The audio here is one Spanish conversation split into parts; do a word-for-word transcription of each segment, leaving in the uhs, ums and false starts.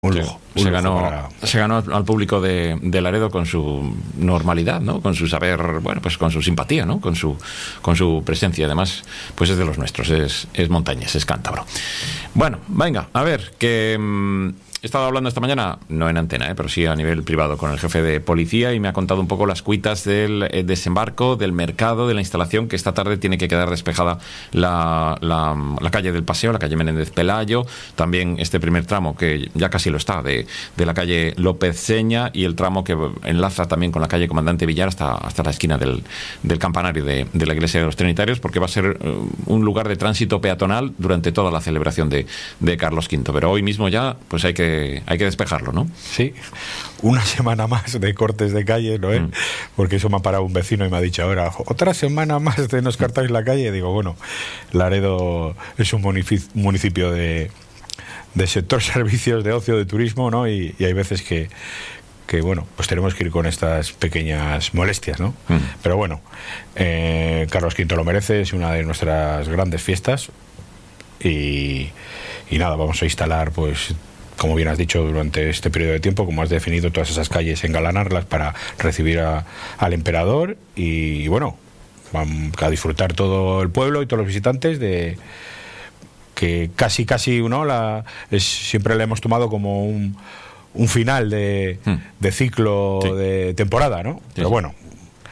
Un lujo. Un se, lujo ganó, para... se ganó al público de, de Laredo con su normalidad, ¿no? Con su saber, bueno, pues con su simpatía, ¿no? Con su, con su presencia. Además, pues es de los nuestros, es, es montañés, es cántabro. Bueno, venga, a ver, que... Mmm, he estado hablando esta mañana, no en antena, ¿eh? pero sí a nivel privado, con el jefe de policía y me ha contado un poco las cuitas del eh, desembarco, del mercado, de la instalación, que esta tarde tiene que quedar despejada la, la, la calle del Paseo, la calle Menéndez Pelayo, también este primer tramo, que ya casi lo está, de, de la calle López Seña, y el tramo que enlaza también con la calle Comandante Villar hasta, hasta la esquina del, del campanario de, de la Iglesia de los Trinitarios, porque va a ser uh, un lugar de tránsito peatonal durante toda la celebración de, de Carlos quinto. Pero hoy mismo ya pues hay que hay que despejarlo, ¿no? Sí, una semana más de cortes de calle, ¿no? ¿Eh? Mm. Porque eso me ha parado un vecino y me ha dicho ahora, otra semana más de nos cortáis la calle. Digo, bueno, Laredo es un municipio de, de sector servicios, de ocio, de turismo, ¿no? Y, y hay veces que, que, bueno, pues tenemos que ir con estas pequeñas molestias, ¿no? Mm. Pero bueno, eh, Carlos quinto lo merece, es una de nuestras grandes fiestas y, y nada, vamos a instalar, pues, como bien has dicho, durante este periodo de tiempo, como has definido, todas esas calles, engalanarlas para recibir a, al emperador y, y bueno, vamos a disfrutar todo el pueblo y todos los visitantes de que casi, casi, ¿no? La, es, siempre le hemos tomado como un, un final de, hmm. de ciclo, sí. de temporada, ¿no? Sí, Pero sí. bueno,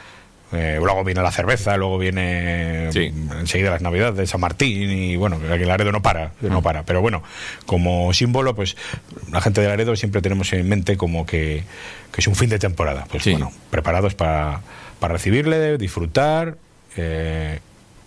Eh, luego viene la cerveza, luego viene sí. enseguida las Navidades de San Martín y bueno, que Laredo no para, no mm. para, pero bueno, como símbolo, pues la gente de Laredo siempre tenemos en mente como que, que es un fin de temporada, pues sí. bueno, preparados para, para recibirle, disfrutar eh,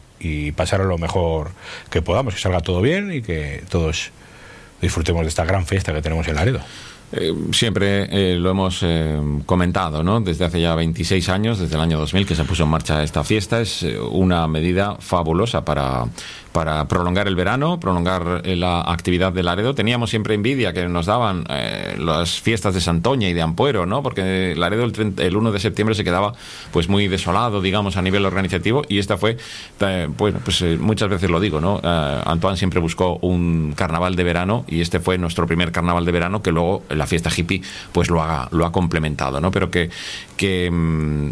y pasar a lo mejor que podamos, que salga todo bien y que todos disfrutemos de esta gran fiesta que tenemos en Laredo. Eh, siempre eh, lo hemos eh, comentado, ¿no? Desde hace ya veintiséis años, desde el año dos mil que se puso en marcha esta fiesta. Es eh, una medida fabulosa para, para prolongar el verano, prolongar eh, la actividad de Laredo. Teníamos siempre envidia que nos daban eh, las fiestas de Santoña y de Ampuero, ¿no? Porque Laredo el, treinta, el uno de septiembre se quedaba pues muy desolado, digamos, a nivel organizativo, y esta fue, eh, pues, pues eh, muchas veces lo digo, ¿no? Eh, Antoine siempre buscó un carnaval de verano y este fue nuestro primer carnaval de verano, que luego la fiesta hippie pues lo ha, lo ha complementado, ¿no? Pero que, que mmm,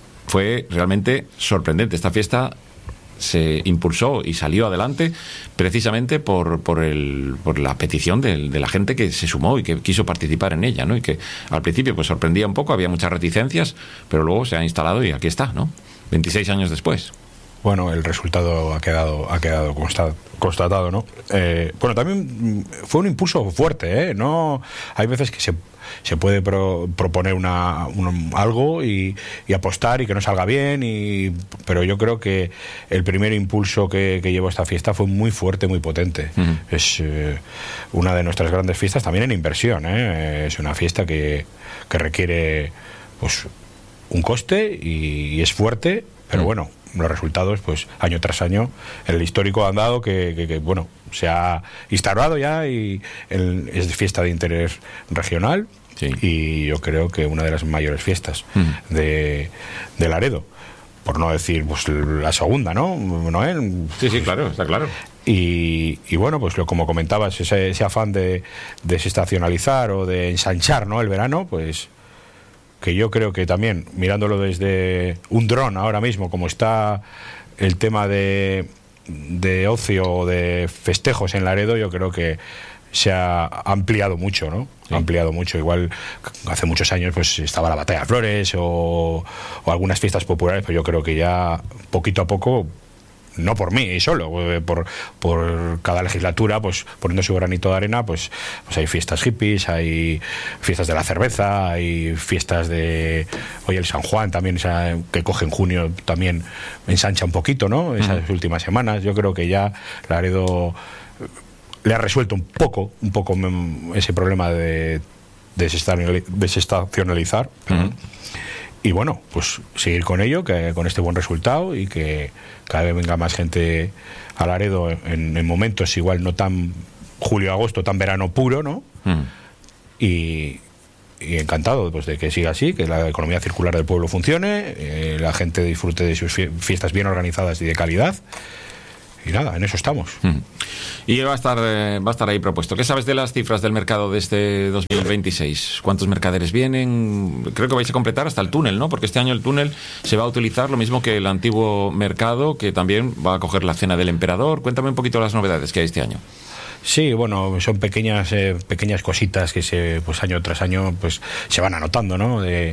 fue realmente sorprendente. Esta fiesta se impulsó y salió adelante precisamente por, por, el, por la petición de, de la gente que se sumó y que quiso participar en ella, ¿no? Y que al principio pues sorprendía un poco, había muchas reticencias, pero luego se ha instalado y aquí está, ¿no? veintiséis años después. Bueno, el resultado ha quedado ha quedado constatado, ¿no? Eh, bueno, también fue un impulso fuerte, ¿eh? No, hay veces que se se puede pro, proponer una, un, algo y, y apostar y que no salga bien, y, pero yo creo que el primer impulso que, que llevó esta fiesta fue muy fuerte, muy potente. Uh-huh. Es eh, una de nuestras grandes fiestas también en inversión, ¿eh? Es una fiesta que, que requiere pues un coste y, y es fuerte, pero uh-huh. bueno, los resultados, pues año tras año, en el histórico han dado que, que, que bueno, se ha instaurado ya y el, es fiesta de interés regional. Sí. Y yo creo que una de las mayores fiestas mm. de, de Laredo, por no decir pues la segunda, ¿no? Noel. Sí, sí, claro, está claro. Y, y bueno, pues lo, como comentabas, ese, ese afán de desestacionalizar o de ensanchar, ¿no? El verano, pues que yo creo que también, mirándolo desde un dron ahora mismo, como está el tema de, de ocio o de festejos en Laredo, yo creo que se ha ampliado mucho, ¿no? Sí. Ha ampliado mucho. Igual hace muchos años pues estaba la Batalla de Flores o, o algunas fiestas populares, pero yo creo que ya poquito a poco, no por mí solo, por, por cada legislatura, pues poniendo su granito de arena, pues, pues hay fiestas hippies, hay fiestas de la cerveza, hay fiestas de, oye, el San Juan también, o sea, que coge en junio, también ensancha un poquito, ¿no? Esas uh-huh. últimas semanas. Yo creo que ya Laredo le ha resuelto un poco, un poco ese problema de desestacionalizar. Uh-huh. Y bueno, pues seguir con ello, que con este buen resultado, y que cada vez venga más gente a Laredo en, en momentos igual no tan julio-agosto, tan verano puro, ¿no? Uh-huh. Y, y encantado pues de que siga así, que la economía circular del pueblo funcione, eh, la gente disfrute de sus fiestas bien organizadas y de calidad. y nada, en eso estamos. Mm. Y va a estar eh, va a estar ahí propuesto. ¿Qué sabes de las cifras del mercado de este dos mil veintiséis? ¿Cuántos mercaderes vienen? Creo que vais a completar hasta el túnel, ¿no? Porque este año el túnel se va a utilizar lo mismo que el antiguo mercado, que también va a coger la cena del emperador. Cuéntame un poquito las novedades que hay este año. Sí, bueno, son pequeñas eh, pequeñas cositas que se pues año tras año pues se van anotando, ¿no? De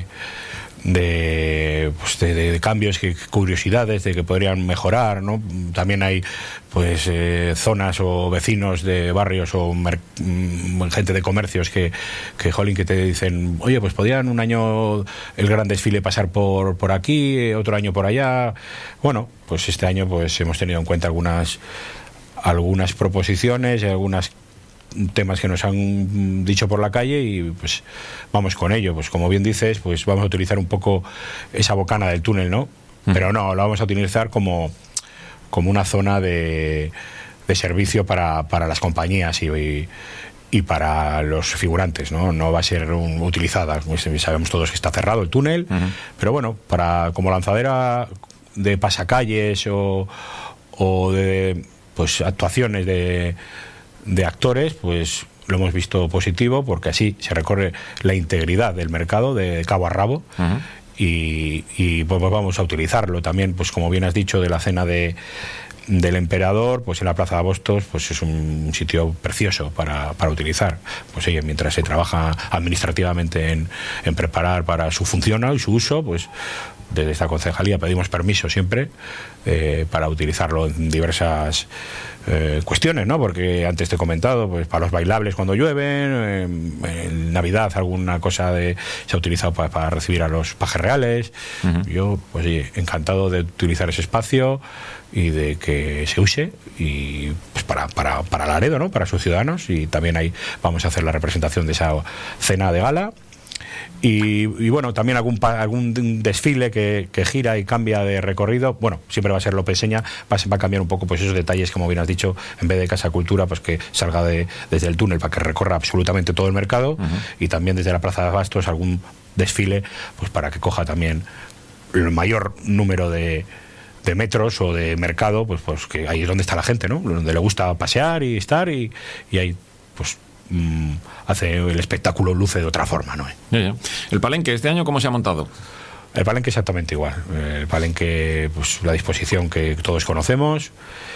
de, pues de, de, de cambios, que curiosidades de que podrían mejorar, ¿no? También hay pues eh, zonas o vecinos de barrios o mer- gente de comercios que, que jolín, que te dicen, oye, pues podrían un año el gran desfile pasar por, por aquí, otro año por allá. Bueno, pues este año pues hemos tenido en cuenta algunas algunas proposiciones y algunos temas que nos han dicho por la calle y pues vamos con ello. Pues como bien dices, pues vamos a utilizar un poco esa bocana del túnel, ¿no? Mm. Pero no, la vamos a utilizar como, como una zona de, de servicio para, para las compañías y, y, y para los figurantes, ¿no? No va a ser un, utilizada, pues sabemos todos que está cerrado el túnel, uh-huh. pero bueno, para como lanzadera de pasacalles o, o de pues actuaciones de, de actores, pues lo hemos visto positivo, porque así se recorre la integridad del mercado de cabo a rabo. Uh-huh. y, y pues vamos a utilizarlo también, pues como bien has dicho, de la cena de del emperador, pues en la Plaza de Abostos, pues es un sitio precioso para, para utilizar. Pues oye, mientras se trabaja administrativamente en, en preparar para su función y su uso, pues desde esta concejalía pedimos permiso siempre eh, para utilizarlo en diversas eh, cuestiones, ¿no? Porque antes te he comentado, pues para los bailables cuando llueven, eh, en Navidad alguna cosa de, se ha utilizado para, para recibir a los pajes reales. Uh-huh. Yo, pues oye, encantado de utilizar ese espacio y de que se use y pues para, para, para Laredo, ¿no? Para sus ciudadanos, y también ahí vamos a hacer la representación de esa cena de gala. Y, y bueno, también algún algún desfile que, que gira y cambia de recorrido. Bueno, siempre va a ser López Seña, va, va a cambiar un poco pues esos detalles, como bien has dicho, en vez de Casa Cultura, pues que salga de, desde el túnel para que recorra absolutamente todo el mercado. Uh-huh. Y también desde la Plaza de Abastos algún desfile pues para que coja también el mayor número de de metros o de mercado, pues pues que ahí es donde está la gente, ¿no? Donde le gusta pasear y estar, y, y ahí pues mmm, hace el espectáculo, luce de otra forma, ¿no? Ya, ya. ¿El palenque este año cómo se ha montado? El palenque exactamente igual. El palenque, pues la disposición que todos conocemos,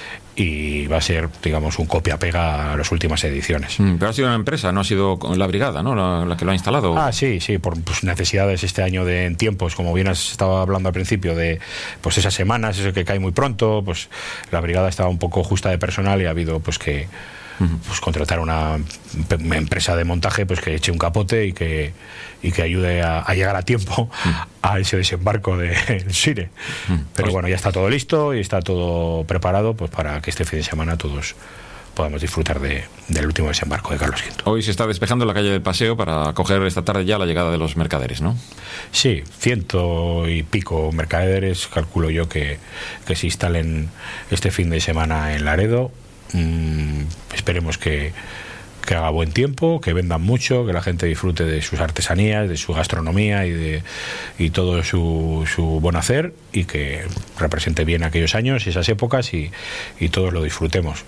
y va a ser, digamos, un copia-pega a las últimas ediciones. Mm, pero ha sido una empresa, no ha sido la brigada, ¿no? La, la que lo ha instalado. Ah, sí, sí, por pues, necesidades este año de en tiempos, como bien has estado hablando al principio, de pues esas semanas, eso que cae muy pronto, pues la brigada estaba un poco justa de personal y ha habido pues que pues contratar una, una empresa de montaje pues que eche un capote y que y que ayude a, a llegar a tiempo a ese desembarco del Sire. Pero bueno, ya está todo listo y está todo preparado pues para que este fin de semana todos podamos disfrutar de, del último desembarco de Carlos quinto. Hoy se está despejando la calle del Paseo para coger esta tarde ya la llegada de los mercaderes, ¿no? Sí, ciento y pico mercaderes, calculo yo que, que se instalen este fin de semana en Laredo. Mm, esperemos que, que haga buen tiempo, que vendan mucho, que la gente disfrute de sus artesanías, de su gastronomía y de y todo su, su buen hacer, y que represente bien aquellos años y esas épocas, y, y todos lo disfrutemos.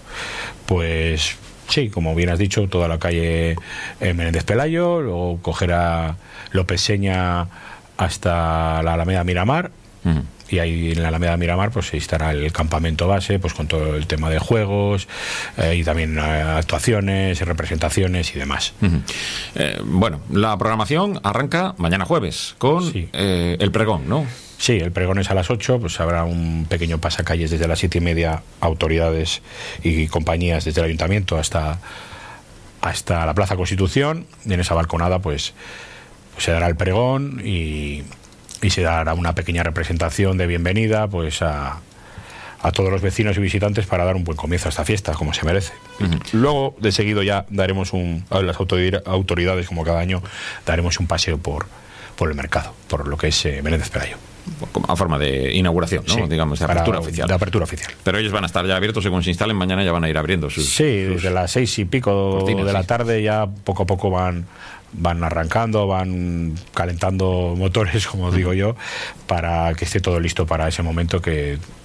Pues sí, como bien has dicho, toda la calle Menéndez Pelayo, luego coger a López Seña hasta la Alameda Miramar. Mm. Y ahí en la Alameda Miramar pues estará el campamento base, pues con todo el tema de juegos eh, y también eh, actuaciones, representaciones y demás. Uh-huh. eh, bueno, la programación arranca mañana jueves con sí. eh, el pregón, ¿no? Sí, el pregón es a las ocho, pues habrá un pequeño pasacalles desde las siete y media, autoridades y compañías desde el ayuntamiento hasta, hasta la Plaza Constitución, y en esa balconada pues, pues se dará el pregón y... y se dará una pequeña representación de bienvenida pues a, a todos los vecinos y visitantes para dar un buen comienzo a esta fiesta, como se merece. Uh-huh. Luego, de seguido, ya daremos un, a las autoridades, como cada año, daremos un paseo por, por el mercado, por lo que es eh, Menéndez Pelayo. A forma de inauguración, ¿no? Sí, digamos, de apertura para, oficial. De apertura oficial. Pero ellos van a estar ya abiertos, según se instalen, mañana ya van a ir abriendo sus... Sí, sus desde las seis y pico cortinas, de la sí. tarde ya poco a poco van... van arrancando, van calentando motores, como digo yo, para que esté todo listo para ese momento que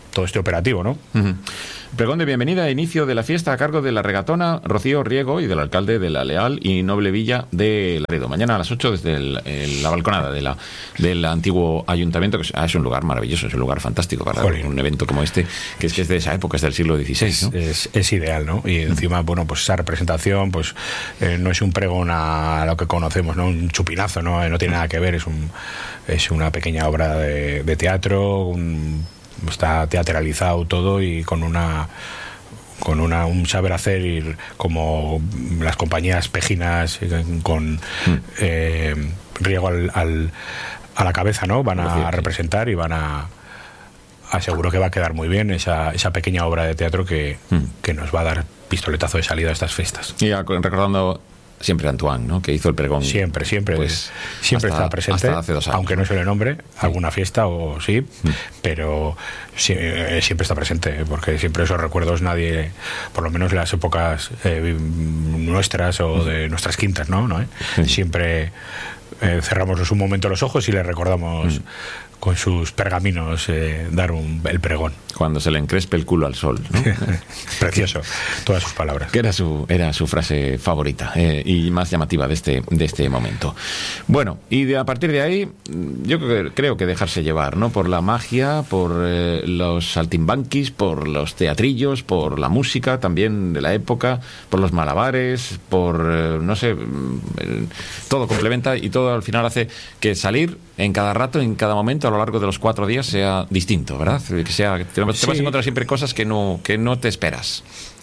todo este operativo, ¿no? Uh-huh. Pregón de bienvenida e inicio de la fiesta a cargo de la regatona Rocío Riego y del alcalde de la Leal y Noble Villa de Laredo. Mañana a las ocho desde el, el, la balconada de la, del antiguo ayuntamiento, que es, ah, es un lugar maravilloso, es un lugar fantástico para Joder. un evento como este, que es que es de esa época, es del siglo dieciséis, ¿no? Es, es, es ideal, ¿no? Y encima, bueno, pues esa representación, pues eh, no es un pregón a lo que conocemos, ¿no? Un chupinazo, ¿no? No tiene nada que ver, es, un, es una pequeña obra de, de teatro, un está teatralizado todo y con una con una un saber hacer y como las compañías pejinas con mm. eh, Riego al, al, a la cabeza, ¿no? Van a sí, representar sí. y van a aseguro que va a quedar muy bien esa, esa pequeña obra de teatro que, mm. que nos va a dar pistoletazo de salida a estas fiestas. Y recordando siempre Antoine, ¿no? Que hizo el pregón. Siempre, siempre. Pues, siempre hasta, está presente, hace dos años, aunque no se le nombre, sí. alguna fiesta o sí, mm. pero sí, eh, siempre está presente, porque siempre esos recuerdos nadie, por lo menos en las épocas eh, nuestras o de nuestras quintas, ¿no? ¿No, eh? sí. Siempre eh, cerramos un momento los ojos y le recordamos... Mm. con sus pergaminos eh, dar un, el pregón. Cuando se le encrespe el culo al sol, ¿no? Precioso, todas sus palabras. Que era su, era su frase favorita eh, y más llamativa de este, de este momento. Bueno, y de, a partir de ahí, yo creo, creo que dejarse llevar, ¿no? Por la magia, por eh, los saltimbanquis, por los teatrillos, por la música también de la época, por los malabares, por, eh, no sé, eh, todo complementa y todo al final hace que salir en cada rato, en cada momento, a lo largo de los cuatro días sea distinto, ¿verdad? Que sea, te vas sí. a encontrar siempre cosas que no, que no te esperas.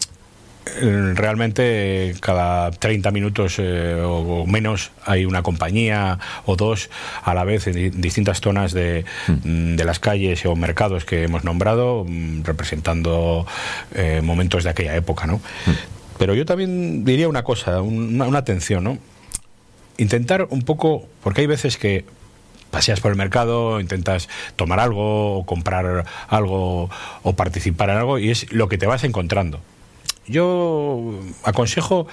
Realmente cada treinta minutos eh, o menos hay una compañía o dos a la vez en distintas zonas de, mm. de las calles o mercados que hemos nombrado, representando eh, momentos de aquella época, ¿no? Mm. Pero yo también diría una cosa, una, una atención, ¿no? Intentar un poco, porque hay veces que paseas por el mercado, intentas tomar algo o comprar algo o participar en algo y es lo que te vas encontrando. Yo aconsejo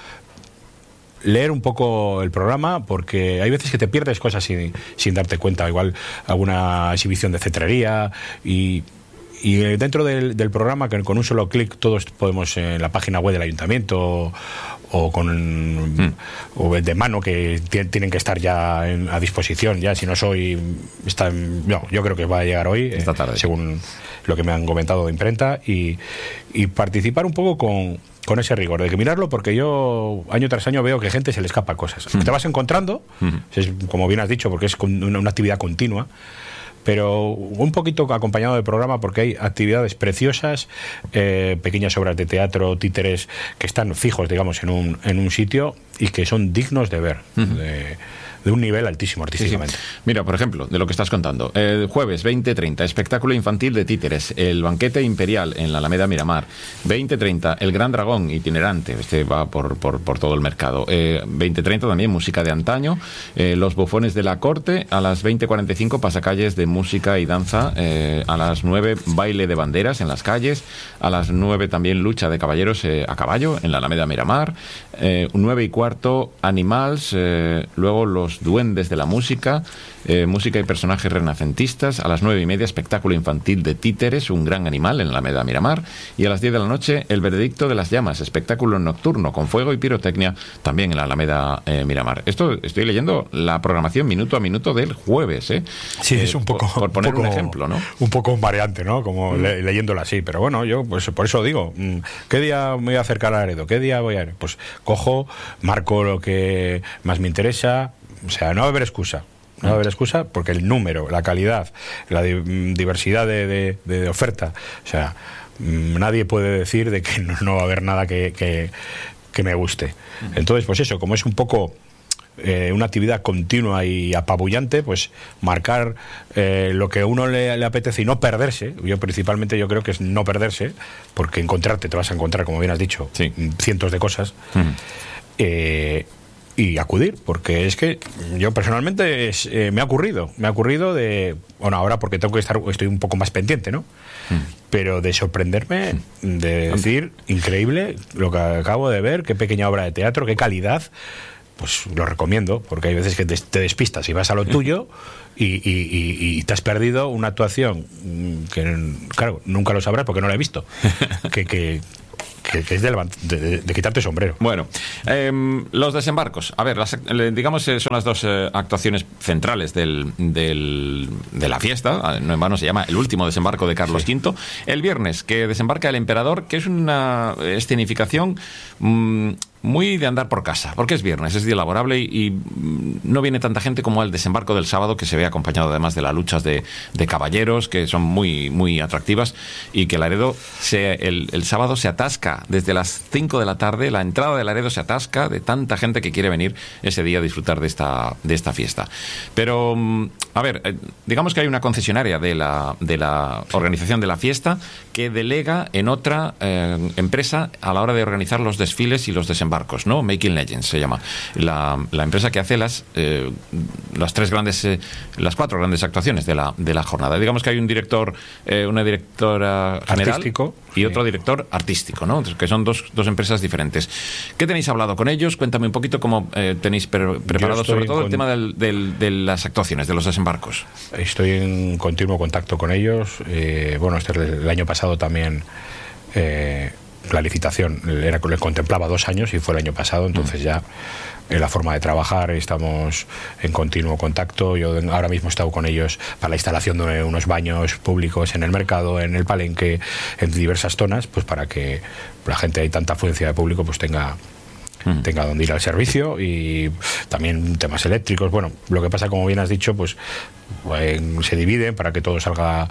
leer un poco el programa porque hay veces que te pierdes cosas sin, sin darte cuenta, igual alguna exhibición de cetrería y... Y dentro del, del programa, que con un solo clic todos podemos en la página web del ayuntamiento o, o con mm. o de mano que t- tienen que estar ya en, a disposición, ya si no soy está en, no, yo creo que va a llegar hoy, esta tarde, eh, según lo que me han comentado de imprenta y, y participar un poco con, con ese rigor, de que mirarlo porque yo año tras año veo que gente se le escapa cosas. Mm. Te vas encontrando, mm. es, como bien has dicho, porque es una, una actividad continua, pero un poquito acompañado del programa porque hay actividades preciosas, eh, pequeñas obras de teatro, títeres que están fijos, digamos, en un, en un sitio y que son dignos de ver, uh-huh. de, de un nivel altísimo artísticamente. Sí, sí. Mira, por ejemplo, de lo que estás contando, el jueves veinte treinta, espectáculo infantil de títeres, el banquete imperial en la Alameda Miramar, veinte treinta, el Gran Dragón itinerante, este va por, por, por todo el mercado, eh, veinte treinta también música de antaño, eh, los bufones de la corte, a las veinte cuarenta y cinco pasacalles de música y danza, eh, a las nueve baile de banderas en las calles, a las nueve también lucha de caballeros eh, a caballo en la Alameda Miramar, eh, nueve y cuarto animals, eh, luego los duendes de la música, eh, música y personajes renacentistas, a las nueve y media espectáculo infantil de títeres, un gran animal en la Alameda Miramar, y a las diez de la noche el veredicto de las llamas, espectáculo nocturno con fuego y pirotecnia también en la Alameda eh, Miramar. Esto estoy leyendo la programación minuto a minuto del jueves, ¿eh? Sí, eh, es un poco, por, por poner un, poco, un ejemplo, ¿no? Un poco variante, ¿no? Como mm. le, leyéndola así, pero bueno, yo pues por eso digo, ¿qué día me voy a acercar a Laredo? ¿Qué día voy a ir? Pues cojo, marco lo que más me interesa. O sea, no va a haber excusa. No va a haber excusa porque el número, la calidad, la di- diversidad de, de, de oferta, o sea, nadie puede decir de que no, no va a haber nada que, que, que me guste. Entonces, pues eso, como es un poco eh, una actividad continua y apabullante, pues marcar eh, lo que a uno le, le apetece y no perderse. Yo principalmente yo creo que es no perderse, porque encontrarte, te vas a encontrar, como bien has dicho, sí. cientos de cosas. Uh-huh. Eh, y acudir, porque es que yo personalmente es, eh, me ha ocurrido, me ha ocurrido de, bueno, ahora porque tengo que estar, estoy un poco más pendiente, ¿no? Mm. Pero de sorprenderme, de decir, increíble lo que acabo de ver, qué pequeña obra de teatro, qué calidad, pues lo recomiendo, porque hay veces que te, te despistas y vas a lo tuyo y, y, y, y te has perdido una actuación que, claro, nunca lo sabrás porque no la he visto, que... que Que, que es de, de, de, de quitarte el sombrero. Bueno, eh, los desembarcos. A ver, las, digamos eh, son las dos eh, actuaciones centrales del, del, de la fiesta. No en vano se llama el último desembarco de Carlos sí. Quinto. El viernes, que desembarca el emperador, que es una escenificación mmm, muy de andar por casa, porque es viernes, es día laborable y, y no viene tanta gente como el desembarco del sábado, que se ve acompañado además de las luchas de, de caballeros, que son muy, muy atractivas, y que Laredo se, el, el sábado se atasca desde las cinco de la tarde, la entrada de Laredo se atasca de tanta gente que quiere venir ese día a disfrutar de esta, de esta fiesta. Pero, a ver, digamos que hay una concesionaria de la, de la organización de la fiesta que delega en otra eh, empresa a la hora de organizar los desfiles y los desembarcos. Barcos, ¿no? Making Legends se llama la, la empresa que hace las eh, las tres grandes eh, las cuatro grandes actuaciones de la, de la jornada. Digamos que hay un director eh, una directora general artístico y sí. otro director artístico, ¿no? Que son dos, dos empresas diferentes. ¿Qué tenéis hablado con ellos? Cuéntame un poquito cómo eh, tenéis pre preparado sobre todo con... el tema del, del, de las actuaciones, de los desembarcos. Estoy en continuo contacto con ellos. Eh, bueno, este, el año pasado también eh, la licitación era, le contemplaba dos años y fue el año pasado, entonces ya en la forma de trabajar estamos en continuo contacto. Yo ahora mismo he estado con ellos para la instalación de unos baños públicos en el mercado, en el Palenque, en diversas zonas, pues para que la gente, hay tanta afluencia de público, pues tenga tenga donde ir al servicio, y también temas eléctricos. Bueno, lo que pasa, como bien has dicho, pues eh, se dividen para que todo salga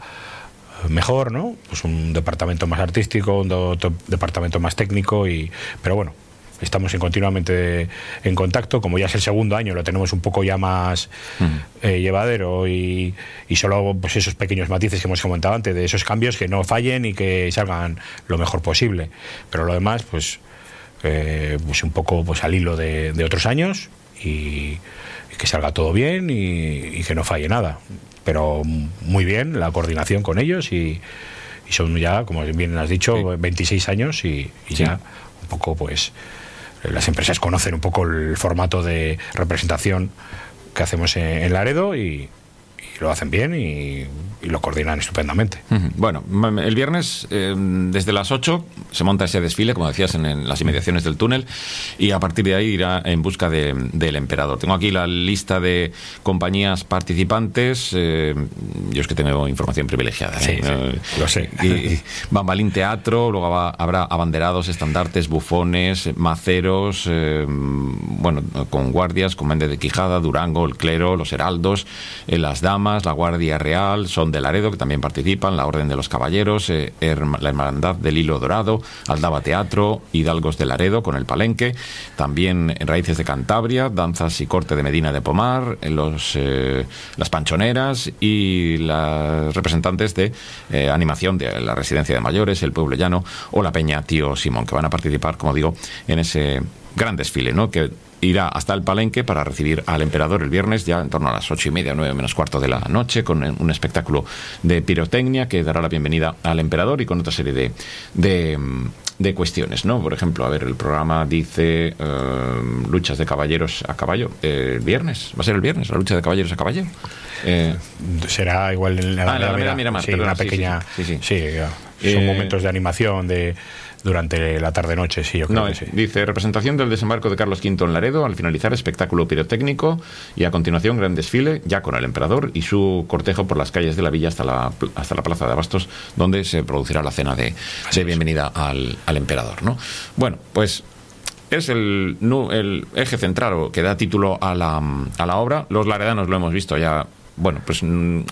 mejor, ¿no? Pues un departamento más artístico, un otro departamento más técnico, y pero bueno, estamos en continuamente en contacto. Como ya es el segundo año, lo tenemos un poco ya más uh-huh. eh, llevadero, y, y solo pues esos pequeños matices que hemos comentado antes, de esos cambios, que no fallen y que salgan lo mejor posible. Pero lo demás, pues, eh, pues un poco pues al hilo de, de otros años, y, y que salga todo bien y, y que no falle nada. Pero muy bien la coordinación con ellos, y, y son ya, como bien has dicho, sí. veintiséis años, y, y sí. ya un poco pues las empresas conocen un poco el formato de representación que hacemos en, en Laredo, y, y lo hacen bien y, y lo coordinan estupendamente. Bueno, el viernes eh, desde las ocho se monta ese desfile, como decías, en, en las inmediaciones del túnel, y a partir de ahí irá en busca de, del emperador. Tengo aquí la lista de compañías participantes. Eh, yo es que tengo información privilegiada, ¿eh? Sí, sí, lo sé. Y, Bambalín Teatro, luego va, habrá abanderados, estandartes, bufones, maceros, eh, bueno, con guardias, con Méndez de Quijada, Durango, el clero, los heraldos, eh, las damas, la Guardia Real, son de Laredo, que también participan, la Orden de los Caballeros, eh, la Hermandad del Hilo Dorado, Aldaba Teatro, Hidalgos de Laredo con el Palenque, también Raíces de Cantabria, Danzas y Corte de Medina de Pomar, los, eh, las Panchoneras y las representantes de eh, animación de la Residencia de Mayores, el Pueblo Llano o la Peña Tío Simón, que van a participar, como digo, en ese gran desfile, ¿no? Que irá hasta el Palenque para recibir al emperador el viernes, ya en torno a las ocho y media, nueve menos cuarto de la noche, con un espectáculo de pirotecnia que dará la bienvenida al emperador, y con otra serie de, de, de cuestiones, ¿no? Por ejemplo, a ver, el programa dice uh, luchas de caballeros a caballo. Eh, el viernes, va a ser el viernes, la lucha de caballeros a caballo. Eh, Será igual en la, ah, la Alameda Miramar, sí, perdón, una sí, pequeña, sí, sí, sí. sí, sí son eh, momentos de animación de durante la tarde-noche, sí, yo creo no, que sí. Dice, representación del desembarco de Carlos Quinto en Laredo, al finalizar espectáculo pirotécnico, y a continuación gran desfile, ya con el emperador y su cortejo por las calles de la villa hasta la, hasta la plaza de Abastos, donde se producirá la cena de, de bienvenida al, al emperador, ¿no? Bueno, pues es el, el eje central que da título a la, a la obra. Los laredanos lo hemos visto ya. Bueno, pues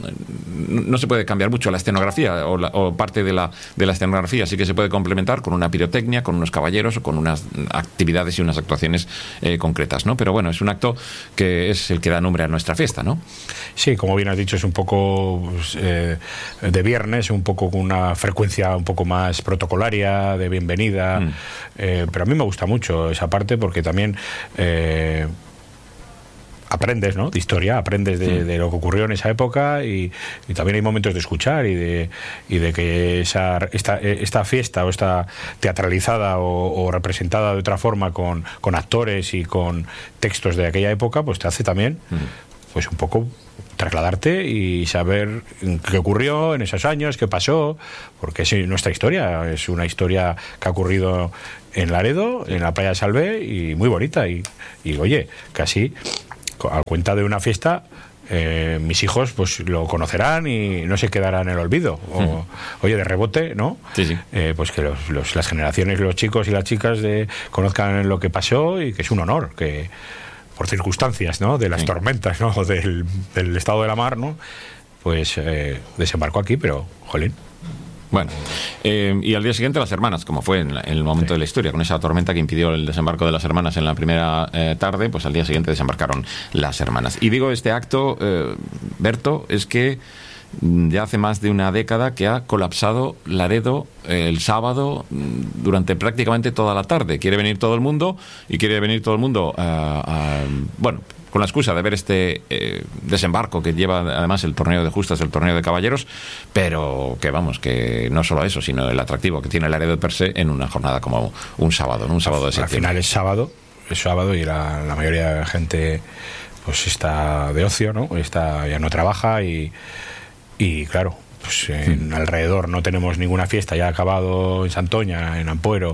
no se puede cambiar mucho la escenografía o, la, o parte de la, de la escenografía, sí que se puede complementar con una pirotecnia, con unos caballeros o con unas actividades y unas actuaciones eh, concretas, ¿no? Pero bueno, es un acto que es el que da nombre a nuestra fiesta, ¿no? Sí, como bien has dicho, es un poco pues, eh, de viernes, un poco con una frecuencia un poco más protocolaria, de bienvenida, mm. eh, pero a mí me gusta mucho esa parte, porque también... Eh, aprendes, ¿no? De historia, aprendes de, de lo que ocurrió en esa época y, y también hay momentos de escuchar y de, y de que esa, esta, esta fiesta o esta teatralizada o, o representada de otra forma con, con actores y con textos de aquella época, pues te hace también pues un poco trasladarte y saber qué ocurrió en esos años, qué pasó, porque es nuestra historia, es una historia que ha ocurrido en Laredo, en la playa de Salvé, y muy bonita, y, y oye, casi a cuenta de una fiesta, eh, mis hijos pues lo conocerán y no se quedarán en el olvido. O, uh-huh. Oye, de rebote, ¿no? Sí, sí. Eh, pues que los, los, las generaciones, los chicos y las chicas de, conozcan lo que pasó y que es un honor, que por circunstancias, ¿no? De las sí. tormentas, ¿no? Del, del estado de la mar, ¿no? Pues eh, desembarcó aquí, pero, jolín. Bueno, eh, y al día siguiente las hermanas, como fue en, la, en el momento sí. de la historia, con esa tormenta que impidió el desembarco de las hermanas en la primera eh, tarde, pues al día siguiente desembarcaron las hermanas. Y digo, este acto, eh, Berto, es que ya hace más de una década que ha colapsado Laredo eh, el sábado durante prácticamente toda la tarde. Quiere venir todo el mundo y quiere venir todo el mundo, uh, uh, bueno, con la excusa de ver este eh, desembarco que lleva además el torneo de justas, el torneo de caballeros, pero que vamos, que no solo eso, sino el atractivo que tiene Laredo per se en una jornada como un sábado, ¿no? Un sábado de septiembre. Al final es sábado, es sábado y la, la mayoría de la gente pues está de ocio, ¿no? Está, ya no trabaja y Y claro, pues en alrededor no tenemos ninguna fiesta, ya ha acabado en Santoña, en Ampuero,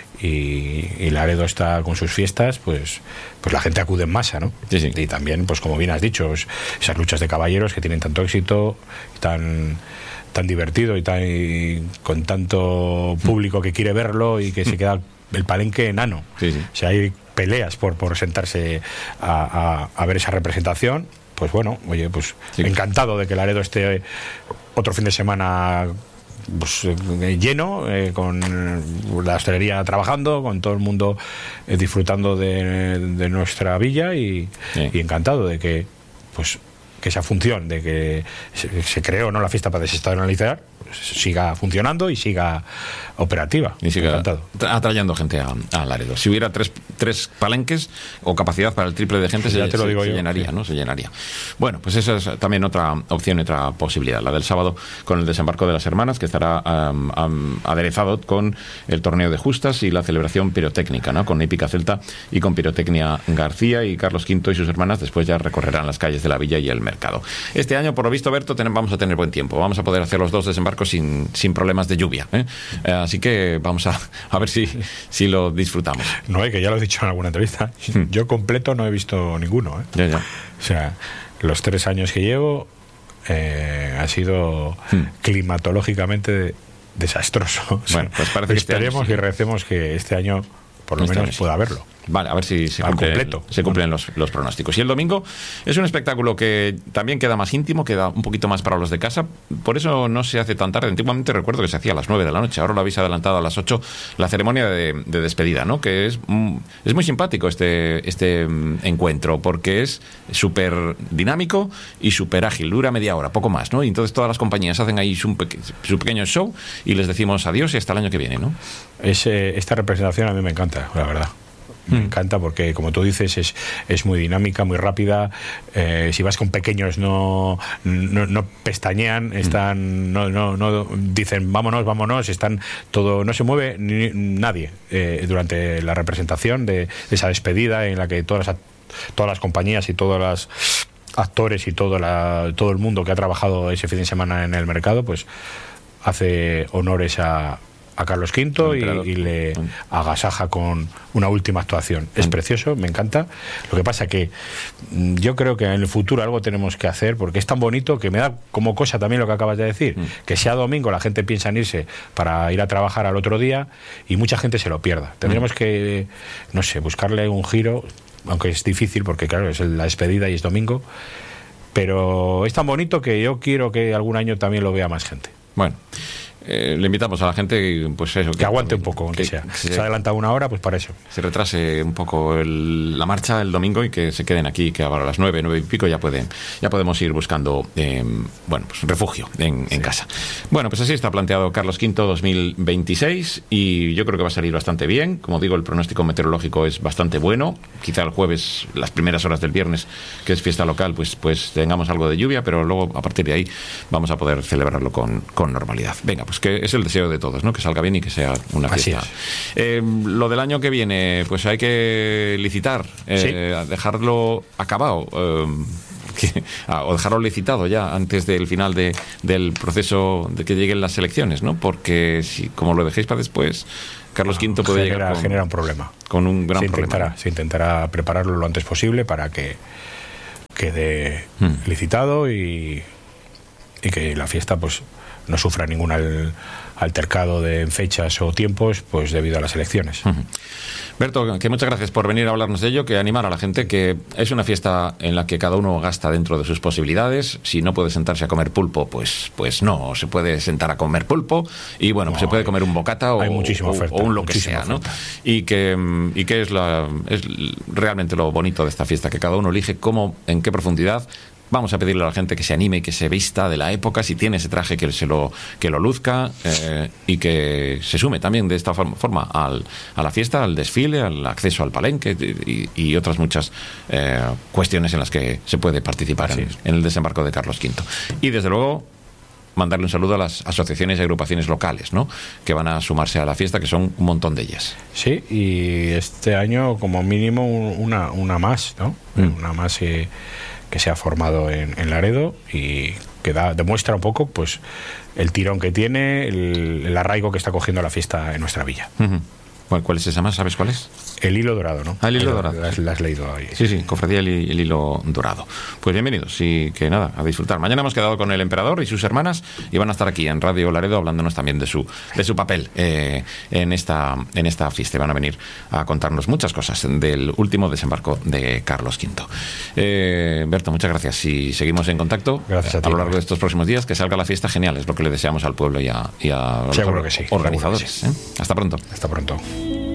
y, y Laredo está con sus fiestas, pues pues la gente acude en masa, ¿no? Sí, sí. Y también, pues como bien has dicho, esas luchas de caballeros que tienen tanto éxito, tan tan divertido y tan y con tanto público que quiere verlo y que se queda el palenque enano. Sí, sí. O sea, hay peleas por, por sentarse a, a, a ver esa representación. Pues bueno, oye, pues sí. encantado de que Laredo esté otro fin de semana pues, eh, lleno, eh, con la hostelería trabajando, con todo el mundo eh, disfrutando de, de nuestra villa y, sí. y encantado de que pues que esa función de que se, se creó, ¿no?, la fiesta para desestacionalizar siga funcionando y siga operativa. Y siga atrayendo gente a, a Laredo. Si hubiera tres, tres palenques o capacidad para el triple de gente, sí, se, ya te lo se, digo se yo, llenaría, sí. ¿no? Se llenaría. Bueno, pues esa es también otra opción, otra posibilidad, la del sábado con el desembarco de las hermanas, que estará um, um, aderezado con el torneo de justas y la celebración pirotécnica, ¿no? Con Épica Celta y con Pirotecnia García, y Carlos Quinto y sus hermanas después ya recorrerán las calles de la villa y el mercado. Este año, por lo visto, Berto, ten, vamos a tener buen tiempo. Vamos a poder hacer los dos desembarcos sin, sin problemas de lluvia, ¿eh? Eh, así que vamos a, a ver si, si lo disfrutamos. No, es que ya lo he dicho en alguna entrevista. Hmm. Yo completo no he visto ninguno, ¿eh? Ya, ya. O sea, los tres años que llevo eh, ha sido hmm. climatológicamente desastroso. O sea, bueno, pues parece que esperemos este año, sí. y recemos que este año por lo este menos año, pueda sí. haberlo. Vale, a ver si se, cumple, se cumplen los, los pronósticos. Y el domingo es un espectáculo que también queda más íntimo, queda un poquito más para los de casa. Por eso no se hace tan tarde. Antiguamente recuerdo que se hacía a las nueve de la noche. Ahora lo habéis adelantado a las ocho, la ceremonia de, de despedida, ¿no? Que es, es muy simpático este, este encuentro, porque es súper dinámico y súper ágil. Dura media hora, poco más, ¿no? Y entonces todas las compañías hacen ahí su, peque, su pequeño show y les decimos adiós y hasta el año que viene, ¿no? Es, eh, esta representación a mí me encanta, la verdad. Me mm. encanta porque, como tú dices, es, es muy dinámica, muy rápida. Eh, si vas con pequeños no, no, no pestañean, están, mm. no, no, no dicen vámonos, vámonos, están todo, no se mueve ni, nadie eh, durante la representación de, de esa despedida en la que todas las, todas las compañías y todas las actores y todo, la, todo el mundo que ha trabajado ese fin de semana en el mercado, pues hace honores a a Carlos Quinto y, y le agasaja con una última actuación. Es precioso, me encanta. Lo que pasa que yo creo que en el futuro algo tenemos que hacer, porque es tan bonito que me da como cosa también lo que acabas de decir, mm. que sea domingo, la gente piensa en irse para ir a trabajar al otro día y mucha gente se lo pierda. Tendremos mm. que, no sé, buscarle un giro, aunque es difícil porque claro, es la despedida y es domingo, pero es tan bonito que yo quiero que algún año también lo vea más gente. Bueno, eh, le invitamos a la gente pues eso, que, que aguante un poco, aunque que, sea. que se, se, se ha adelantado una hora, pues para eso. Se retrase un poco el, la marcha el domingo y que se queden aquí, que a las nueve, nueve y pico ya pueden, ya podemos ir buscando eh, bueno, pues refugio en, en sí. casa. Bueno, pues así está planteado Carlos Quinto dos mil veintiséis y yo creo que va a salir bastante bien. Como digo, el pronóstico meteorológico es bastante bueno. Quizá el jueves, las primeras horas del viernes, que es fiesta local, pues, pues tengamos algo de lluvia, pero luego a partir de ahí vamos a poder celebrarlo con, con normalidad. Venga, pues que es el deseo de todos, ¿no? Que salga bien y que sea una fiesta. Eh, lo del año que viene, pues hay que licitar, eh, sí. dejarlo acabado. Eh, Que, ah, o dejarlo licitado ya antes del final de, del proceso de que lleguen las elecciones, ¿no? Porque si como lo dejéis para después, Carlos no, Quinto puede genera, llegar con, genera un problema. Con un gran se intentará, problema. Se intentará prepararlo lo antes posible para que quede hmm. licitado y, y que la fiesta pues no sufra ningún al, altercado de fechas o tiempos pues debido a las elecciones. Uh-huh. Berto, que muchas gracias por venir a hablarnos de ello, que animar a la gente que es una fiesta en la que cada uno gasta dentro de sus posibilidades. Si no puede sentarse a comer pulpo, pues pues no, se puede sentar a comer pulpo y bueno, no, pues se puede hay, comer un bocata o, hay muchísima oferta, o un lo que sea, ¿no? Y que, y que es, la, es realmente lo bonito de esta fiesta, que cada uno elige cómo, en qué profundidad. Vamos a pedirle a la gente que se anime y que se vista de la época, si tiene ese traje que se lo que lo luzca eh, y que se sume también de esta forma al, a la fiesta, al desfile, al acceso al palenque y, y otras muchas eh, cuestiones en las que se puede participar en, en el desembarco de Carlos Quinto. Y desde luego mandarle un saludo a las asociaciones y agrupaciones locales, ¿no?, que van a sumarse a la fiesta, que son un montón de ellas. Sí, y este año como mínimo una, una más, ¿no? Mm. Una más eh, que se ha formado en, en Laredo y que da, demuestra un poco pues el tirón que tiene, el, el arraigo que está cogiendo la fiesta en nuestra villa. Uh-huh. ¿Cuál, ¿Cuál es esa más? ¿Sabes cuál es? El hilo dorado, ¿no? Ah, el hilo el, dorado. La, la has leído ahí. Sí, sí, Cofradía el, el hilo dorado. Pues bienvenidos y que nada, a disfrutar. Mañana hemos quedado con el emperador y sus hermanas y van a estar aquí en Radio Laredo hablándonos también de su de su papel eh, en esta en esta fiesta. Van a venir a contarnos muchas cosas del último desembarco de Carlos Quinto. Eh, Berto, muchas gracias y seguimos en contacto gracias a, ti, a lo largo de estos próximos días. Que salga la fiesta genial, es lo que le deseamos al pueblo y a, y a los seguro que sí, organizadores. Seguro que sí. ¿eh? Hasta pronto. Hasta pronto.